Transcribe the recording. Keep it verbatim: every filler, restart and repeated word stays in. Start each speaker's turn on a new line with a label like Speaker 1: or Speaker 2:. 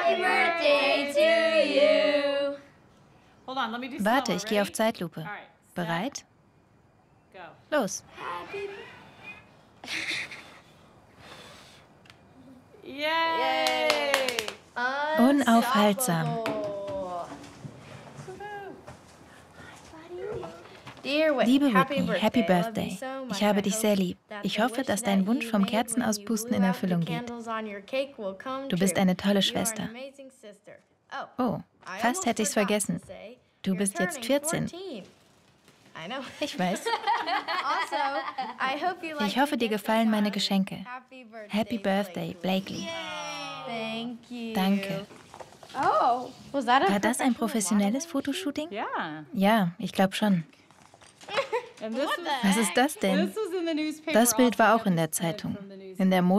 Speaker 1: Happy birthday to you.
Speaker 2: Warte, ich gehe auf Zeitlupe. Bereit? Los.
Speaker 1: Yay!
Speaker 2: Unaufhaltsam. Liebe Whitney, Happy Birthday. Ich habe dich sehr lieb. Ich hoffe, dass dein Wunsch vom Kerzenauspusten in Erfüllung geht. Du bist eine tolle Schwester. Oh, fast hätte ich's vergessen. Du bist jetzt vierzehn. Ich weiß. Ich hoffe, dir gefallen meine Geschenke. Happy Birthday, Blakely. Danke. War das ein professionelles Fotoshooting? Ja, ich glaube schon. Was ist das denn? Das Bild war auch in der Zeitung. In der